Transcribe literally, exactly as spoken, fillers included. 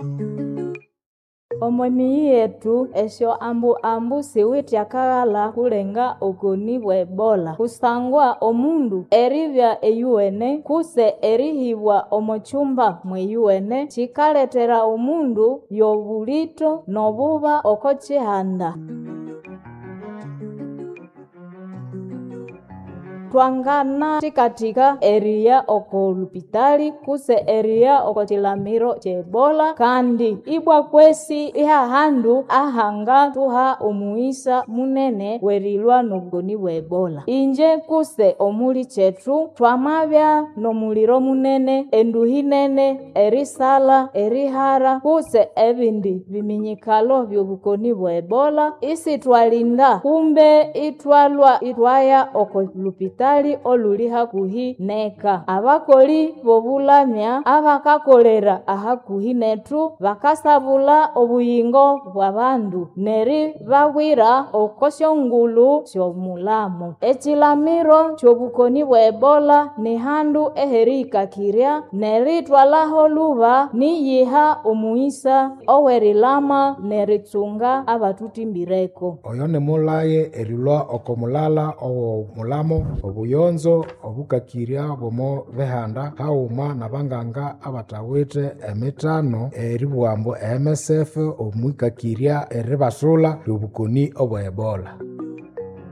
Omwemi yetu esyo ambu ambu siwiti akaghala kulenga okoni bwa Ebola. Kusangwa omundu eribya eyuwene kuse erihibwa omochumba mweyuwene chikaletera omundu yobulito nobuba oko chihanda. Twangana tikatika eriya oko lupitali kuse eriya oko chilamiro che Ebola kandi ibwa kwesi iha handu ahanga tuha omuisa munene werilwa nobugoni bwa Ebola. Inje kuse omuli chetu twamabya nomuliro munene enduhi nene erisala erihara kuse ebindi biminyikalo byobugoni bwa Ebola isi twalinda kumbe itwalwa itwaya oko lupitali oluli hakuhi neka. Abakoli bobulamya abakakolera ahakuhi netu bakasabula obuyingo bw'abandu neri bawira okosyo ngulu syomulamo. Echilamiro kyobukoni bwa Ebola ni handu eherikakirya neri twalaho luba niyiha omuisa owerilama neritsunga abatutimbireko. Oyo ne mulaye erilwa okomulala owo mulamo obuyonzo obukakirya bomo behanda hauma nabanganga abatawite emitano eribwambo M S F omwikakirya eribasula obukoni obwa Ebola.